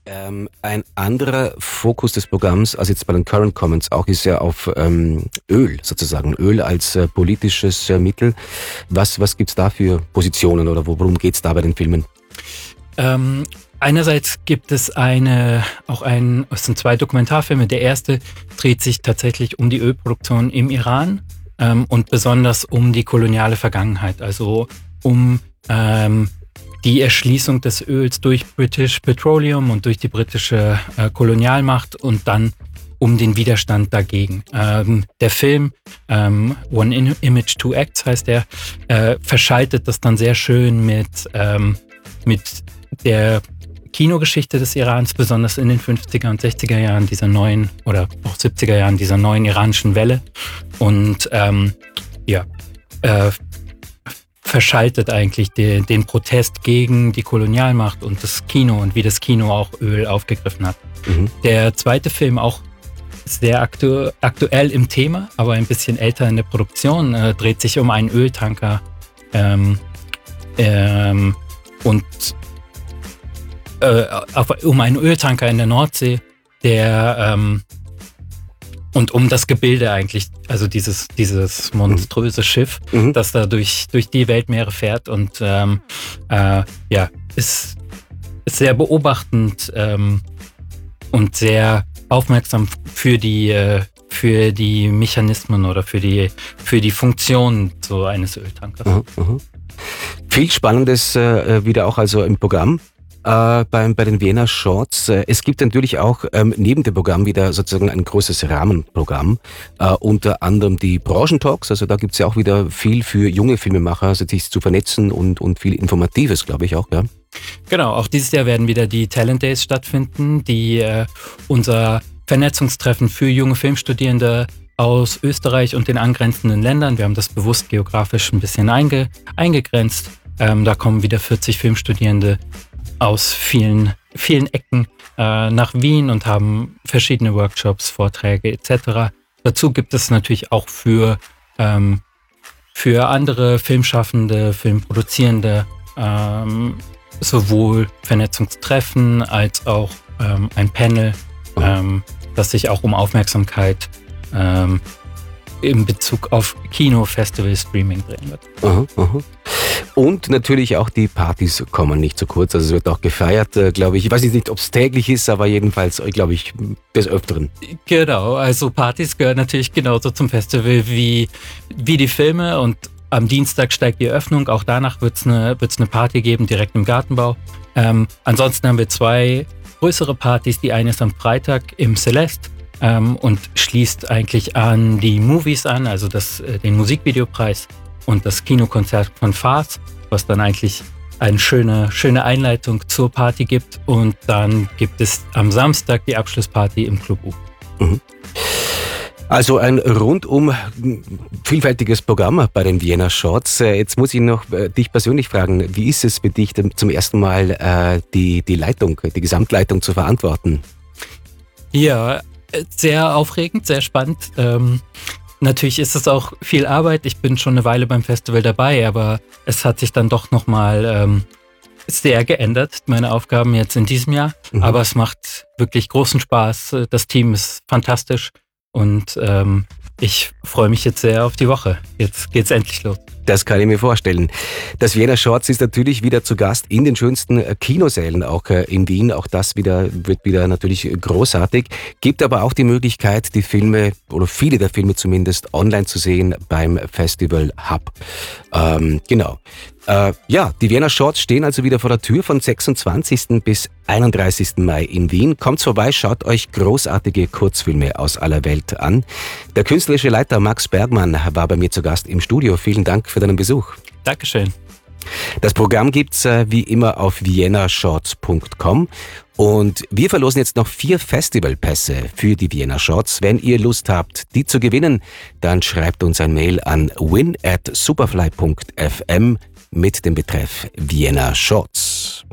Ein anderer Fokus des Programms, als jetzt bei den Current Comments auch, ist ja auf Öl sozusagen. Öl als politisches Mittel. Was gibt's da für Positionen oder worum geht's da bei den Filmen? Einerseits gibt es es sind 2 Dokumentarfilme. Der erste dreht sich tatsächlich um die Ölproduktion im Iran und besonders um die koloniale Vergangenheit, also um die Erschließung des Öls durch British Petroleum und durch die britische Kolonialmacht und dann um den Widerstand dagegen. Der Film One Image, Two Acts heißt der, verschaltet das dann sehr schön mit der Kinogeschichte des Irans, besonders in den 50er und 60er Jahren dieser neuen oder auch 70er Jahren dieser neuen iranischen Welle und verschaltet eigentlich den Protest gegen die Kolonialmacht und das Kino und wie das Kino auch Öl aufgegriffen hat. Mhm. Der zweite Film, auch sehr aktuell im Thema, aber ein bisschen älter in der Produktion, dreht sich um einen Öltanker um einen Öltanker in der Nordsee, der und um das Gebilde eigentlich, also dieses monströse Schiff, das da durch die Weltmeere fährt und ist sehr beobachtend und sehr aufmerksam für die Mechanismen oder für die Funktion so eines Öltankers. Viel Spannendes wieder auch also im Programm. Bei den Vienna Shorts. Es gibt natürlich auch neben dem Programm wieder sozusagen ein großes Rahmenprogramm, unter anderem die Branchentalks, also da gibt's ja auch wieder viel für junge Filmemacher, also sich zu vernetzen und viel Informatives, glaube ich auch, ja. Genau, auch dieses Jahr werden wieder die Talent Days stattfinden, die unser Vernetzungstreffen für junge Filmstudierende aus Österreich und den angrenzenden Ländern. Wir haben das bewusst geografisch ein bisschen eingegrenzt. Da kommen wieder 40 Filmstudierende aus vielen Ecken nach Wien und haben verschiedene Workshops, Vorträge etc. Dazu gibt es natürlich auch für andere Filmschaffende, Filmproduzierende sowohl Vernetzungstreffen als auch ein Panel, das sich auch um Aufmerksamkeit in Bezug auf Kino, Festival, Streaming drehen wird. Und natürlich auch die Partys kommen nicht zu kurz. Also es wird auch gefeiert, glaube ich. Ich weiß nicht, ob es täglich ist, aber jedenfalls, glaube ich, des Öfteren. Genau, also Partys gehören natürlich genauso zum Festival wie die Filme. Und am Dienstag steigt die Eröffnung. Auch danach wird's eine Party geben, direkt im Gartenbau. Ansonsten haben wir 2 größere Partys. Die eine ist am Freitag im Celeste und schließt eigentlich an die Movies an, also den Musikvideopreis. Und das Kinokonzert von Farce, was dann eigentlich eine schöne Einleitung zur Party gibt. Und dann gibt es am Samstag die Abschlussparty im Club U. Also ein rundum vielfältiges Programm bei den Vienna Shorts. Jetzt muss ich noch dich persönlich fragen, wie ist es für dich zum ersten Mal die Gesamtleitung zu verantworten? Ja, sehr aufregend, sehr spannend. Natürlich ist es auch viel Arbeit. Ich bin schon eine Weile beim Festival dabei, aber es hat sich dann doch nochmal sehr geändert, meine Aufgaben jetzt in diesem Jahr. Aber es macht wirklich großen Spaß. Das Team ist fantastisch und ich freue mich jetzt sehr auf die Woche. Jetzt geht's endlich los. Das kann ich mir vorstellen. Das Vienna Shorts ist natürlich wieder zu Gast in den schönsten Kinosälen auch in Wien. Auch das wird wieder natürlich großartig. Gibt aber auch die Möglichkeit, die Filme oder viele der Filme zumindest online zu sehen beim Festival Hub. Genau. Die Vienna Shorts stehen also wieder vor der Tür von 26. bis 31. Mai in Wien. Kommt vorbei, schaut euch großartige Kurzfilme aus aller Welt an. Der künstlerische Leiter Max Bergmann war bei mir zu Gast im Studio. Vielen Dank für deinen Besuch. Dankeschön. Das Programm gibt's wie immer auf viennashorts.com und wir verlosen jetzt noch 4 Festivalpässe für die Vienna Shorts. Wenn ihr Lust habt, die zu gewinnen, dann schreibt uns ein Mail an win@superfly.fm mit dem Betreff Vienna Shorts.